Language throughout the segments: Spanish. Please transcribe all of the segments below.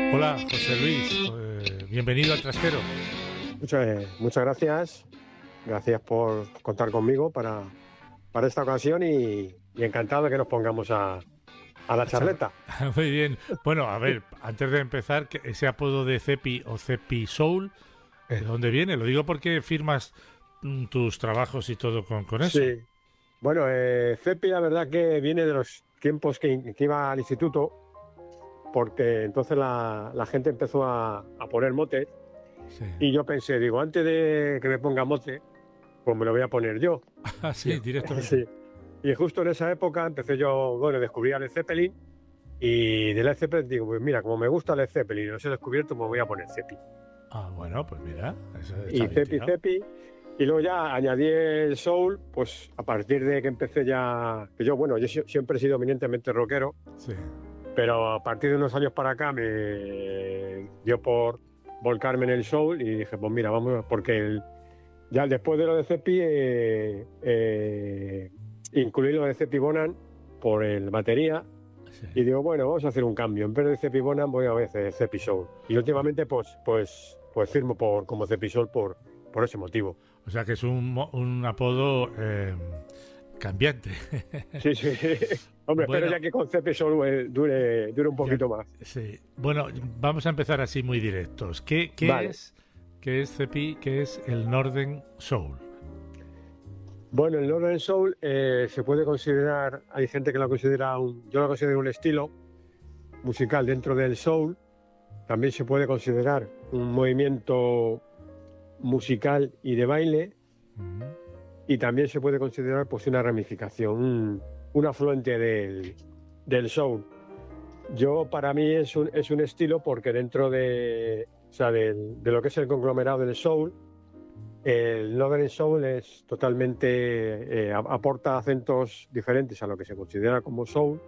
Hola, José Luis. Bienvenido al Trastero. Muchas gracias. Gracias por contar conmigo para esta ocasión y encantado de que nos pongamos a la charleta. Muy bien. Bueno, a ver, antes de empezar, ese apodo de Cepi o Cepi Soul, ¿de dónde viene? Lo digo porque firmas tus trabajos y todo con eso. Sí. Bueno, Cepi la verdad que viene de los tiempos que iba al instituto, porque entonces la gente empezó a poner motes. Sí. Y yo pensé, digo, antes de que me ponga mote, pues me lo voy a poner yo. Ah, sí, directamente. Sí. Y justo en esa época empecé yo, bueno, descubrí a Led Zeppelin y de Led Zeppelin digo, pues mira, como me gusta Led Zeppelin y los he descubierto, me voy a poner Cepi. Ah, bueno, pues mira, eso está Y bien Cepi, tirado. Cepi. Y luego ya añadí el soul, pues a partir de que empecé ya, que yo, bueno, yo siempre he sido eminentemente rockero, Sí. pero a partir de unos años para acá me dio por volcarme en el soul y dije, pues mira, vamos, porque ya después de lo de Cepi, incluí lo de Cepi Bonham por el batería. Sí. Y digo, bueno, vamos a hacer un cambio. En vez de Cepi Bonham voy a hacer Cepi Soul. Y últimamente pues firmo como Cepi Soul por ese motivo. O sea que es un apodo cambiante. Sí. Hombre, Bueno, espero ya que con Cepi Soul dure un poquito más. Sí. Bueno, vamos a empezar así muy directos. ¿Qué Vale. es Cepi? ¿Qué es el Northern Soul? Bueno, el Northern Soul se puede considerar, hay gente que lo considera yo lo considero un estilo musical dentro del soul. También se puede considerar un movimiento musical y de baile. Uh-huh. Y también se puede considerar pues una ramificación, un afluente del soul. Para mí es un estilo porque dentro de lo que es el conglomerado del soul, el Northern Soul es totalmente, aporta acentos diferentes a lo que se considera como soul.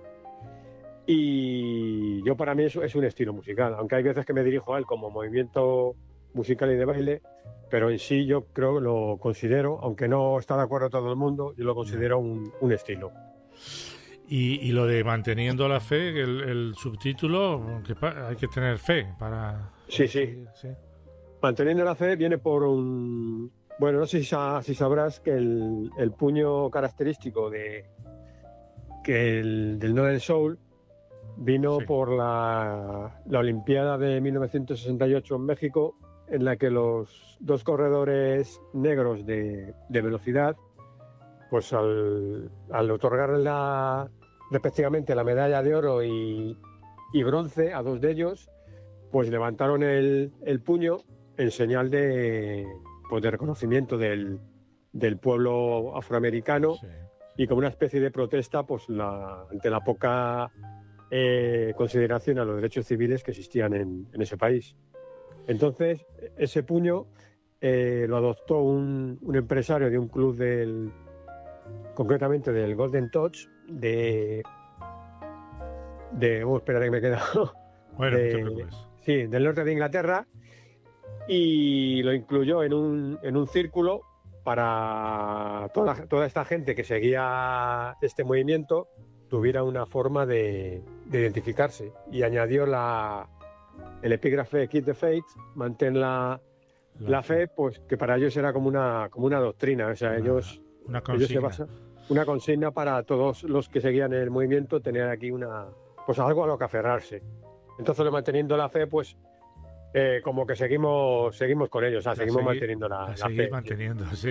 Y para mí eso es un estilo musical, aunque hay veces que me dirijo a él como movimiento musical y de baile, pero en sí yo creo que lo considero, aunque no está de acuerdo todo el mundo, yo lo considero un estilo. Y lo de manteniendo la fe, el subtítulo, que hay que tener fe para... Sí. Manteniendo la fe viene por un... Bueno, no sé si sabrás que el puño característico del Northern Soul vino por la Olimpiada de 1968 en México, en la que los dos corredores negros de velocidad, pues al otorgarle respectivamente la medalla de oro y bronce a dos de ellos, pues levantaron el puño en señal de reconocimiento del pueblo afroamericano. Sí. Y como una especie de protesta pues ante la poca consideración a los derechos civiles que existían en ese país. Entonces, ese puño lo adoptó un empresario de un club concretamente del Golden Touch, espera que me he quedado. Bueno, no te preocupes. Sí, del norte de Inglaterra, y lo incluyó en un círculo para toda esta gente que seguía este movimiento tuviera una forma de identificarse, y añadió el epígrafe Keep the Faith, mantén la fe, pues que para ellos era como una doctrina, o sea, ellos se basan, una consigna para todos los que seguían el movimiento, tener aquí pues algo a lo que aferrarse. Entonces, manteniendo la fe, pues como que seguimos con ellos, o sea, seguimos manteniendo la fe. Manteniendo, sí.